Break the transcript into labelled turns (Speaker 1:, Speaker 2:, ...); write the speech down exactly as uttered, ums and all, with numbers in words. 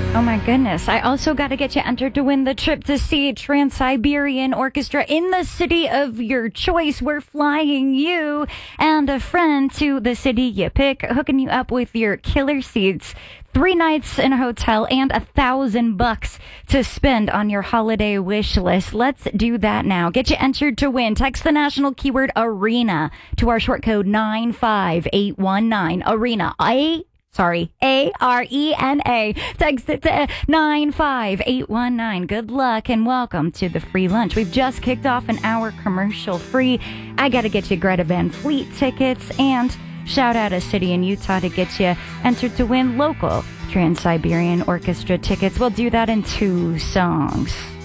Speaker 1: Oh my goodness. I also got to get you entered to win the trip to see Trans-Siberian Orchestra in the city of your choice. We're flying you and a friend to the city you pick, hooking you up with your killer seats, three nights in a hotel, and a thousand bucks to spend on your holiday wish list. Let's do that now. Get you entered to win. Text the national keyword ARENA to our short code nine five eight one nine. ARENA. A Sorry, A R E N A. Text it to nine five eight one nine. Good luck and welcome to the free lunch. We've just kicked off an hour commercial free. I got to get you Greta Van Fleet tickets and shout out a city in Utah to get you entered to win local Trans-Siberian Orchestra tickets. We'll do that in two songs.